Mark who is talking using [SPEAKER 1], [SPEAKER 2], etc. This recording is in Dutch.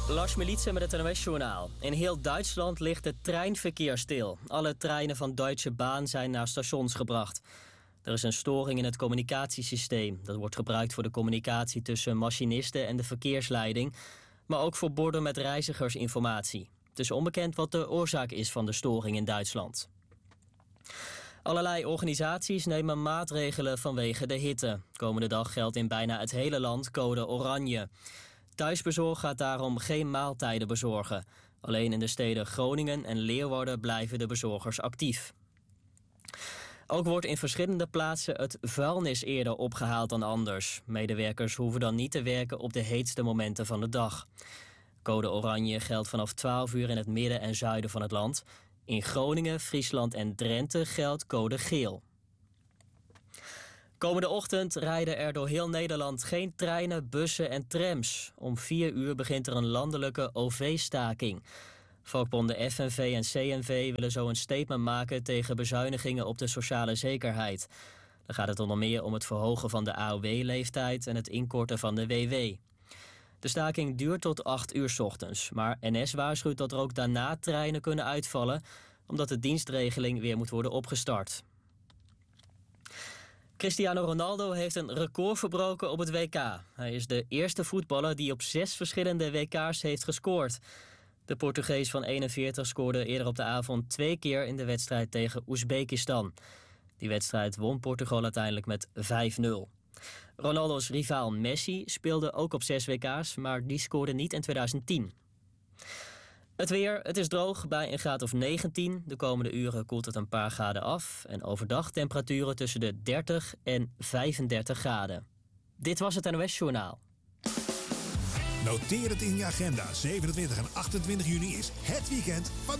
[SPEAKER 1] Lars Militsen met het NOS-journaal. In heel Duitsland ligt het treinverkeer stil. Alle treinen van Deutsche Bahn zijn naar stations gebracht. Er is een storing in het communicatiesysteem. Dat wordt gebruikt voor de communicatie tussen machinisten en de verkeersleiding, maar ook voor borden met reizigersinformatie. Het is onbekend wat de oorzaak is van de storing in Duitsland. Allerlei organisaties nemen maatregelen vanwege de hitte. Komende dag geldt in bijna het hele land code oranje. Thuisbezorg gaat daarom geen maaltijden bezorgen. Alleen in de steden Groningen en Leeuwarden blijven de bezorgers actief. Ook wordt in verschillende plaatsen het vuilnis eerder opgehaald dan anders. Medewerkers hoeven dan niet te werken op de heetste momenten van de dag. Code oranje geldt vanaf 12 uur in het midden en zuiden van het land. In Groningen, Friesland en Drenthe geldt code geel. Komende ochtend rijden er door heel Nederland geen treinen, bussen en trams. Om 4 uur begint er een landelijke OV-staking. Vakbonden FNV en CNV willen zo een statement maken tegen bezuinigingen op de sociale zekerheid. Dan gaat het onder meer om het verhogen van de AOW-leeftijd en het inkorten van de WW. De staking duurt tot 8 uur 's ochtends, maar NS waarschuwt dat er ook daarna treinen kunnen uitvallen, omdat de dienstregeling weer moet worden opgestart. Cristiano Ronaldo heeft een record verbroken op het WK. Hij is de eerste voetballer die op 6 verschillende WK's heeft gescoord. De Portugees van 41 scoorde eerder op de avond 2 keer in de wedstrijd tegen Oezbekistan. Die wedstrijd won Portugal uiteindelijk met 5-0. Ronaldo's rivaal Messi speelde ook op 6 WK's, maar die scoorde niet in 2010. Het weer, het is droog bij een graad of 19. De komende uren koelt het een paar graden af. En overdag temperaturen tussen de 30 en 35 graden. Dit was het NOS-journaal.
[SPEAKER 2] Noteer het in je agenda. 27 en 28 juni is het weekend van